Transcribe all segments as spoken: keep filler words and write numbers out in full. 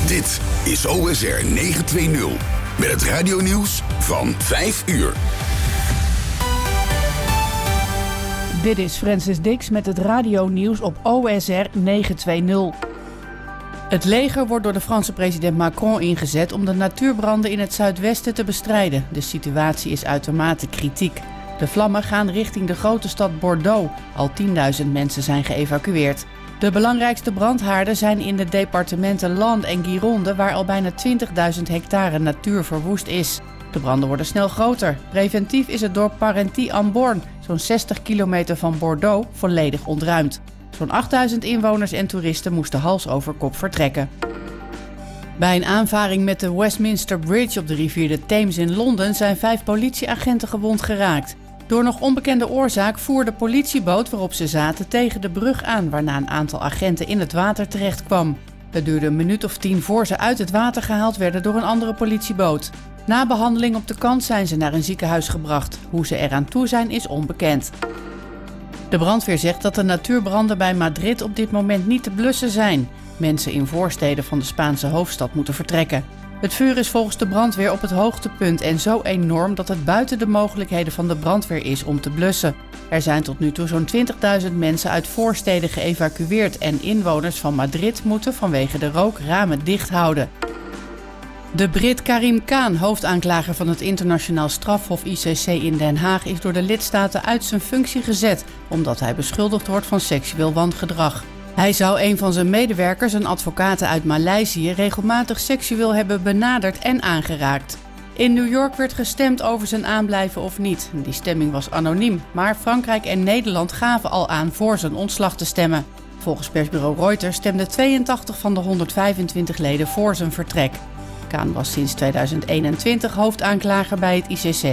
Dit is O S R negenhonderdtwintig met het radionieuws van vijf uur. Dit is Francis Dix met het radionieuws op O S R negenhonderdtwintig. Het leger wordt door de Franse president Macron ingezet om de natuurbranden in het zuidwesten te bestrijden. De situatie is uitermate kritiek. De vlammen gaan richting de grote stad Bordeaux. Al tienduizend mensen zijn geëvacueerd. De belangrijkste brandhaarden zijn in de departementen Landes en Gironde, waar al bijna twintigduizend hectare natuur verwoest is. De branden worden snel groter. Preventief is het dorp Parenty-en-Born, zo'n zestig kilometer van Bordeaux, volledig ontruimd. Zo'n achtduizend inwoners en toeristen moesten hals over kop vertrekken. Bij een aanvaring met de Westminster Bridge op de rivier de Theems in Londen zijn vijf politieagenten gewond geraakt. Door nog onbekende oorzaak voer de politieboot waarop ze zaten tegen de brug aan, waarna een aantal agenten in het water terecht kwam. Het duurde een minuut of tien voor ze uit het water gehaald werden door een andere politieboot. Na behandeling op de kant zijn ze naar een ziekenhuis gebracht. Hoe ze eraan toe zijn is onbekend. De brandweer zegt dat de natuurbranden bij Madrid op dit moment niet te blussen zijn. Mensen in voorsteden van de Spaanse hoofdstad moeten vertrekken. Het vuur is volgens de brandweer op het hoogtepunt en zo enorm dat het buiten de mogelijkheden van de brandweer is om te blussen. Er zijn tot nu toe zo'n twintigduizend mensen uit voorsteden geëvacueerd en inwoners van Madrid moeten vanwege de rook ramen dicht houden. De Brit Karim Khan, hoofdaanklager van het internationaal strafhof I C C in Den Haag, is door de lidstaten uit zijn functie gezet, omdat hij beschuldigd wordt van seksueel wangedrag. Hij zou een van zijn medewerkers, een advocaat uit Maleisië, regelmatig seksueel hebben benaderd en aangeraakt. In New York werd gestemd over zijn aanblijven of niet. Die stemming was anoniem, maar Frankrijk en Nederland gaven al aan voor zijn ontslag te stemmen. Volgens persbureau Reuters stemden tweeëntachtig van de honderdvijfentwintig leden voor zijn vertrek. Khan was sinds tweeduizend eenentwintig hoofdaanklager bij het I C C.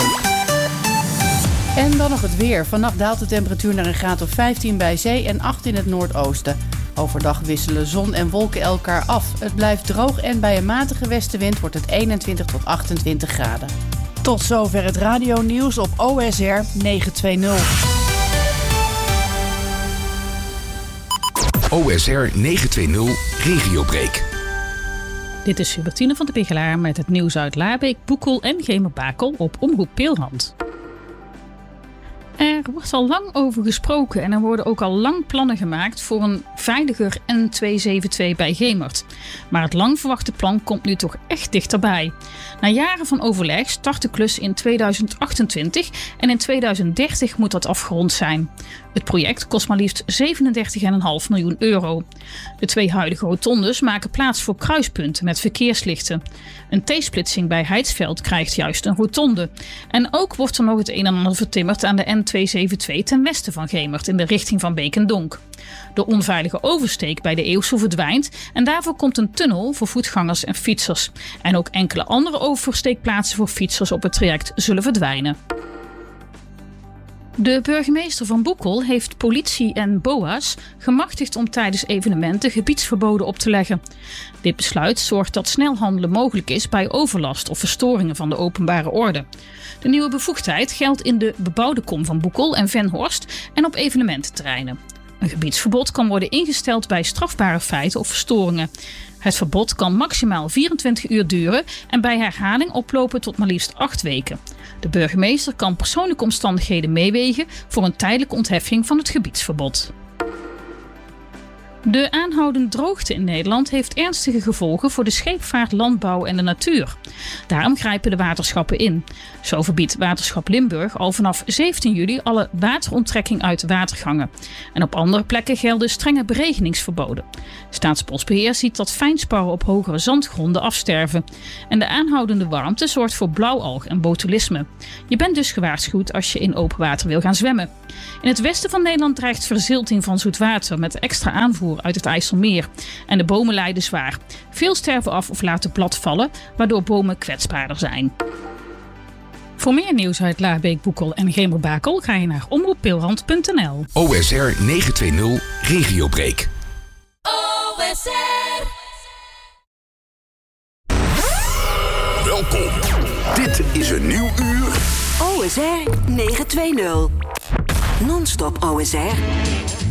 En dan nog het weer. Vannacht daalt de temperatuur naar een graad of vijftien bij zee en acht in het noordoosten. Overdag wisselen zon en wolken elkaar af. Het blijft droog en bij een matige westenwind wordt het eenentwintig tot achtentwintig graden. Tot zover het radionieuws op O S R negenhonderdtwintig. O S R negenhonderdtwintig Regiobreak. Dit is Hubertine van de Pigelaar met het nieuws uit Laarbeek, Boekel en Gemerbakel op Omroep Peelhand. Er wordt al lang over gesproken en er worden ook al lang plannen gemaakt voor een veiliger N tweehonderdzevenentwintig bij Gemert. Maar het lang verwachte plan komt nu toch echt dichterbij. Na jaren van overleg start de klus in tweeduizend achtentwintig en in tweeduizend dertig moet dat afgerond zijn. Het project kost maar liefst zevenendertig komma vijf miljoen euro. De twee huidige rotondes maken plaats voor kruispunten met verkeerslichten. Een T-splitsing bij Heidsveld krijgt juist een rotonde. En ook wordt er nog het een en ander vertimmerd aan de N tweehonderdzevenentwintig ten westen van Gemert in de richting van Beek en Donk. De onveilige oversteek bij de Eeuwse verdwijnt en daarvoor komt een tunnel voor voetgangers en fietsers. En ook enkele andere oversteekplaatsen voor fietsers op het traject zullen verdwijnen. De burgemeester van Boekel heeft politie en B O A's gemachtigd om tijdens evenementen gebiedsverboden op te leggen. Dit besluit zorgt dat snel handelen mogelijk is bij overlast of verstoringen van de openbare orde. De nieuwe bevoegdheid geldt in de bebouwde kom van Boekel en Venhorst en op evenemententerreinen. Een gebiedsverbod kan worden ingesteld bij strafbare feiten of verstoringen. Het verbod kan maximaal vierentwintig uur duren en bij herhaling oplopen tot maar liefst acht weken. De burgemeester kan persoonlijke omstandigheden meewegen voor een tijdelijke ontheffing van het gebiedsverbod. De aanhoudende droogte in Nederland heeft ernstige gevolgen voor de scheepvaart, landbouw en de natuur. Daarom grijpen de waterschappen in. Zo verbiedt Waterschap Limburg al vanaf zeventien juli alle wateronttrekking uit watergangen. En op andere plekken gelden strenge beregeningsverboden. Staatsbosbeheer ziet dat fijnsparren op hogere zandgronden afsterven. En de aanhoudende warmte zorgt voor blauwalg en botulisme. Je bent dus gewaarschuwd als je in open water wil gaan zwemmen. In het westen van Nederland dreigt verzilting van zoet water met extra aanvoer uit het IJsselmeer. En de bomen lijden zwaar. Veel sterven af of laten plat vallen, waardoor bomen kwetsbaarder zijn. Voor meer nieuws uit Laarbeek, Boekel en Gemerbakel ga je naar omroep peelhand punt n l. O S R negenhonderdtwintig Regiobreak. O S R. Welkom. Dit is een nieuw uur. O S R negenhonderdtwintig. Non-stop O S R.